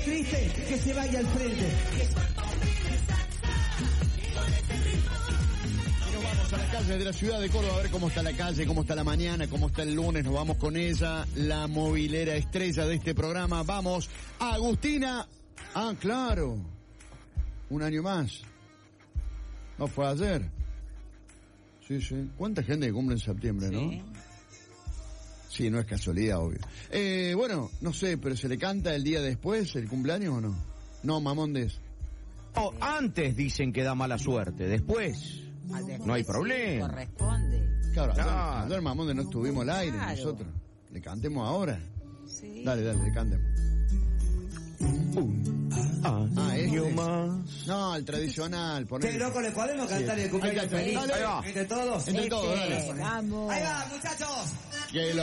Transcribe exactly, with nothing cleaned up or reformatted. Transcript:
triste, que se vaya al frente. Nos vamos a la calle de la ciudad de Córdoba a ver cómo está la calle, cómo está la mañana, cómo está el lunes. Nos vamos con ella, la movilera estrella de este programa. Vamos, Agustina. Ah, claro. Un año más. No fue ayer. Sí, sí. ¿Cuánta gente que cumple en septiembre, sí, no? Sí, no es casualidad, obvio. Eh, bueno, no sé, pero ¿se le canta el día después, el cumpleaños o no? No, Mamondes. Oh, antes dicen que da mala suerte, después, después no hay problema. Corresponde. Claro, claro. Ayer Mamondes no estuvimos al aire, claro, nosotros. Le cantemos ahora. Sí. Dale, dale, le cantemos. Un ah, este. Más. No, el tradicional. Che, loco, ¿le podemos cantar, sí, el cumpleaños feliz? Dale, ahí va. Entre todos. Entre este, todos, dale. Vamos. Ahí va, muchachos. Que lo